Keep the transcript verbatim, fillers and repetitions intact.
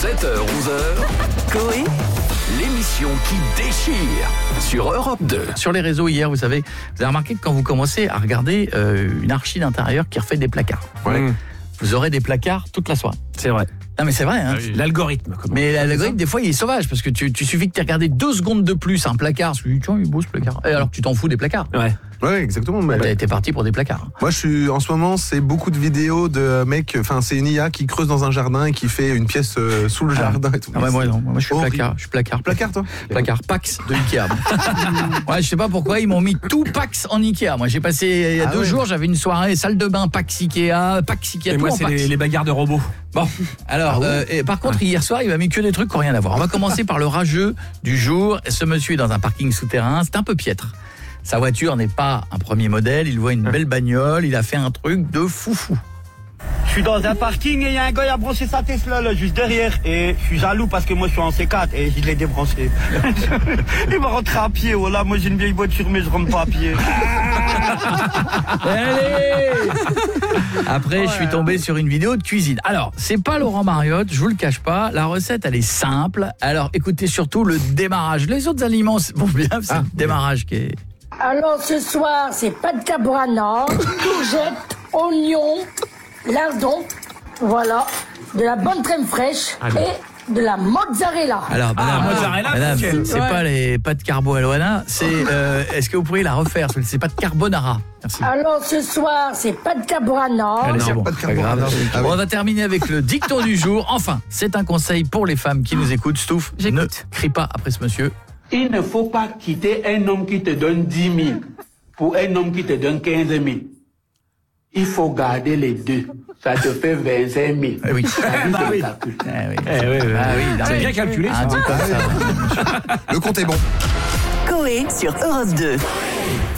sept heures onze heures, Coé, l'émission qui déchire sur Europe deux. Sur les réseaux hier, vous savez, vous avez remarqué que quand vous commencez à regarder euh, une archi d'intérieur qui refait des placards, Ouais. mmh. vous aurez des placards toute la soirée. C'est vrai. Non mais c'est vrai, hein. Ah oui. L'algorithme. Comment Mais l'algorithme, des fois, il est sauvage parce que tu, tu suffit que tu aies regardé deux secondes de plus un placard, tu te dis, tiens, il est beau ce placard. Et alors que tu t'en fous des placards. Ouais. Ouais, exactement. Mais T'es t'es parti pour des placards. moi, je suis en ce moment, c'est beaucoup de vidéos de mecs. Enfin, c'est une I A qui creuse dans un jardin et qui fait une pièce euh, sous le Ah. jardin et tout. Ah ouais, moi non, moi je suis Horrible. placard, je suis placard. Placard, toi Placard Pax de Ikea. Ouais, je sais pas pourquoi ils m'ont mis tout Pax en Ikea. Moi j'ai passé il y a Ah deux ouais. jours, j'avais une soirée salle de bain Pax Ikea, Pax Ikea. Et tout moi, en c'est Pax. les, les bagarres de robots. Bon, alors, Ah ouais. euh, et par contre, hier soir, il m'a mis que des trucs qui n'ont rien à voir. On va commencer par le rageux du jour. Ce monsieur est dans un parking souterrain, c'est un peu piètre. Sa voiture n'est pas un premier modèle, il voit une belle bagnole, il a fait un truc de foufou. Je suis dans un parking et il y a un gars qui a branché sa Tesla là, juste derrière. Et je suis jaloux parce que moi je suis en C quatre et je l'ai débranché. Il va rentrer à pied. Voilà, moi j'ai une vieille voiture mais je rentre pas à pied. Allez Après, je suis tombé sur une vidéo de cuisine. Alors, c'est pas Laurent Mariotte, je vous le cache pas. La recette, elle est simple. Alors, écoutez surtout le démarrage. Les autres aliments vont bien, c'est Ah, le démarrage qui est... Alors ce soir, c'est pâte carbonara, courgettes, oignons, lardons, voilà, de la bonne crème fraîche et de la mozzarella. Alors, Ah, madame, mozzarella, madame, ok. c'est Ouais. pas les pâtes carbo à Loana, c'est... euh, est-ce que vous pourriez la refaire? C'est pâtes carbonara. Merci. Alors ce soir, c'est pâte carbonara. Allez, c'est bon, pas de pas grave. carbonara. Ah oui. Bon, on va terminer avec le dicton du jour. Enfin, c'est un conseil pour les femmes qui nous écoutent. Stouff, ne crie pas après ce monsieur. Il ne faut pas quitter un homme qui te donne dix mille pour un homme qui te donne quinze mille. Il faut garder les deux. Ça te fait vingt-cinq mille. Eh oui. Ça dit Bah c'est le oui. calcul. Eh oui. Eh oui, oui. Ah oui, non, C'est mais- bien calculé, ça. Un truc comme ça. Le compte est bon. Coé sur Europe deux.